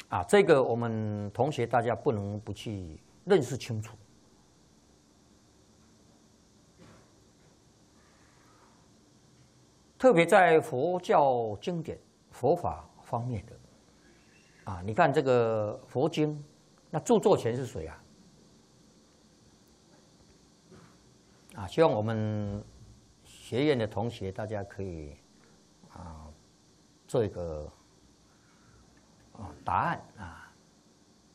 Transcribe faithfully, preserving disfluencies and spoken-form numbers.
啊，这个我们同学大家不能不去认识清楚。特别在佛教经典、佛法方面的，啊，你看这个佛经，那著作权是谁啊？啊，希望我们学院的同学大家可以啊做一个啊答案啊。